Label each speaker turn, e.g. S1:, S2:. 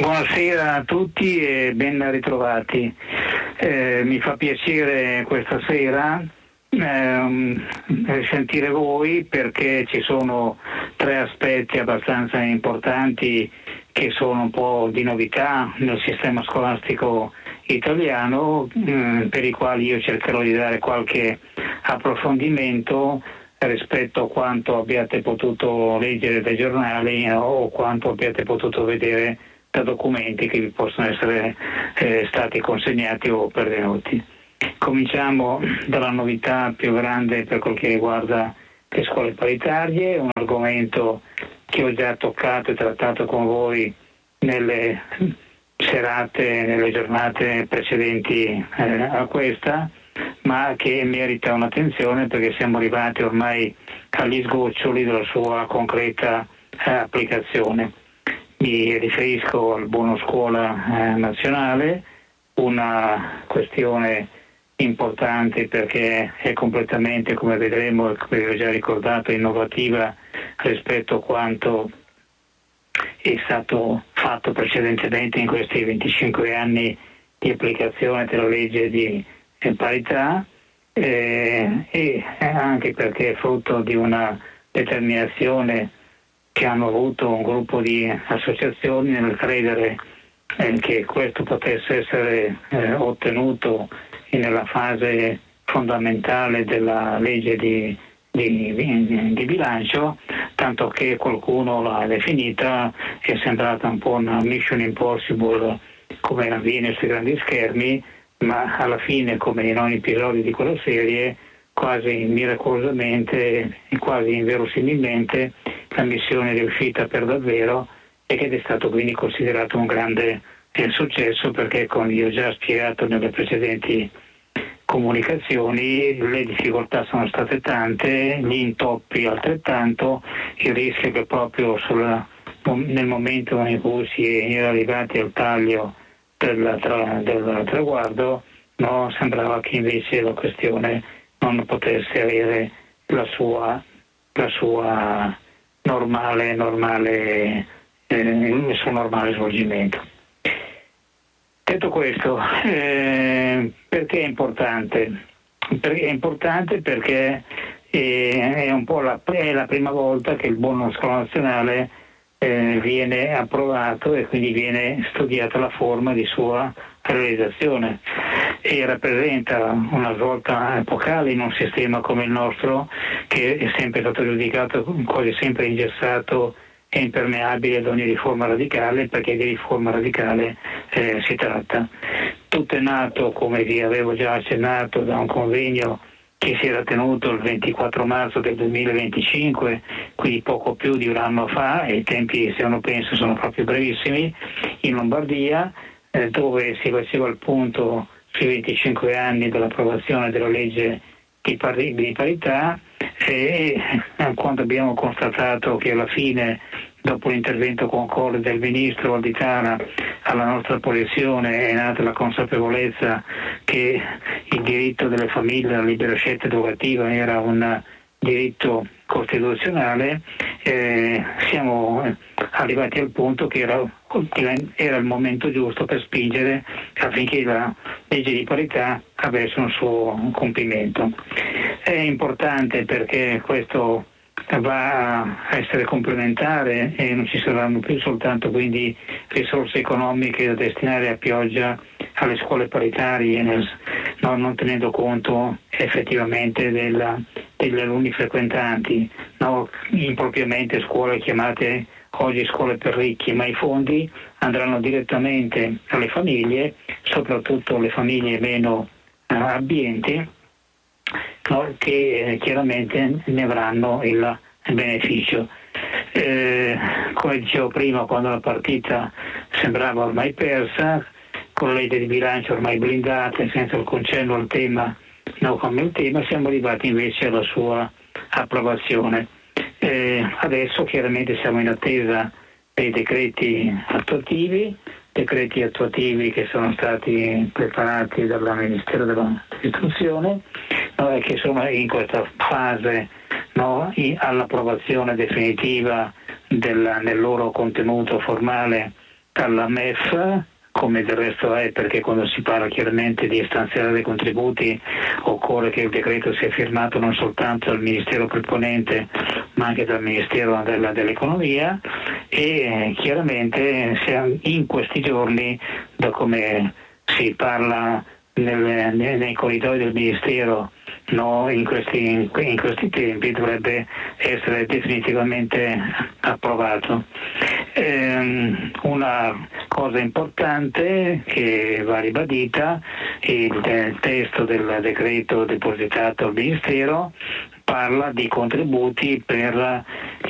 S1: Buonasera a tutti e ben ritrovati. Mi fa piacere questa sera sentire voi, perché ci sono tre aspetti abbastanza importanti che sono un po' di novità nel sistema scolastico italiano, per i quali io cercherò di dare qualche approfondimento rispetto a quanto abbiate potuto leggere dai giornali o quanto abbiate potuto vedere da documenti che vi possono essere stati consegnati o pervenuti. Cominciamo dalla novità più grande per quel che riguarda le scuole paritarie, un argomento che ho già toccato e trattato con voi nelle serate, nelle giornate precedenti a questa, ma che merita un'attenzione perché siamo arrivati ormai agli sgoccioli della sua concreta applicazione. Mi riferisco al buono scuola nazionale, una questione importante perché è completamente, come vedremo e come vi ho già ricordato, innovativa rispetto a quanto è stato fatto precedentemente in questi 25 anni di applicazione della legge di parità, e anche perché è frutto di una determinazione che hanno avuto un gruppo di associazioni nel credere che questo potesse essere ottenuto nella fase fondamentale della legge di bilancio, tanto che qualcuno l'ha definita, è sembrata un po' una mission impossible come avviene sui grandi schermi, ma alla fine, come in ogni episodio di quella serie, quasi miracolosamente e quasi inverosimilmente la missione è riuscita per davvero, e che è stato quindi considerato un grande successo, perché, come vi ho già spiegato nelle precedenti comunicazioni, le difficoltà sono state tante, gli intoppi altrettanto, il rischio che proprio nel momento in cui si era arrivati al taglio del traguardo, sembrava che invece la questione non potesse avere il suo normale svolgimento. Detto questo, perché è importante? Perché è importante perché è un po' è la prima volta che il buono scuola nazionale viene approvato e quindi viene studiata la forma di sua realizzazione, e rappresenta una svolta epocale in un sistema come il nostro, che è sempre stato giudicato quasi sempre ingessato e impermeabile ad ogni riforma radicale, perché di riforma radicale si tratta. Tutto è nato, come vi avevo già accennato, da un convegno che si era tenuto il 24 marzo del 2025, quindi poco più di un anno fa, e i tempi, se uno pensa, sono proprio brevissimi, in Lombardia, dove si faceva il punto sui 25 anni dall'approvazione della legge di parità, e quando abbiamo constatato che alla fine, dopo l'intervento concorde del ministro Valditara alla nostra posizione, è nata la consapevolezza che il diritto delle famiglie alla libera scelta educativa era un diritto costituzionale, siamo arrivati al punto che era il momento giusto per spingere affinché la legge di parità avesse un suo compimento. È importante perché questo va a essere complementare e non ci saranno più soltanto quindi risorse economiche da destinare a pioggia alle scuole paritarie, non tenendo conto effettivamente degli alunni frequentanti, impropriamente scuole chiamate oggi scuole per ricchi, ma i fondi andranno direttamente alle famiglie, soprattutto alle famiglie meno abbienti, che chiaramente ne avranno il beneficio. Come dicevo prima, quando la partita sembrava ormai persa, con la legge di bilancio ormai blindata, senza il concenno al tema, come il tema, siamo arrivati invece alla sua approvazione. Adesso chiaramente siamo in attesa dei decreti attuativi che sono stati preparati dal Ministero dell'Istruzione, che sono in questa fase all'approvazione definitiva nel loro contenuto formale dalla MEF, come del resto è, perché quando si parla chiaramente di stanziare dei contributi occorre che il decreto sia firmato non soltanto dal Ministero proponente ma anche dal Ministero dell'Economia, e chiaramente in questi giorni, da come si parla nei corridoi del Ministero, no, in questi tempi dovrebbe essere definitivamente approvato. Una cosa importante che va ribadita: il testo del decreto depositato al Ministero parla di contributi per